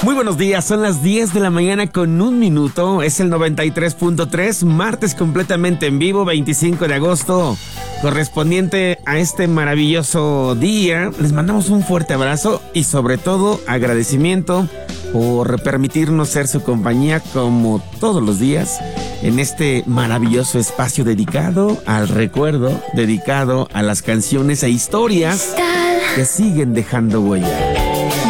Muy buenos días, son las 10 de la mañana con 1 minuto, es el 93.3, martes completamente en vivo, 25 de agosto, correspondiente a este maravilloso día. Les mandamos un fuerte abrazo y sobre todo agradecimiento por permitirnos ser su compañía como todos los días en este maravilloso espacio dedicado al recuerdo, dedicado a las canciones e historias que siguen dejando huella.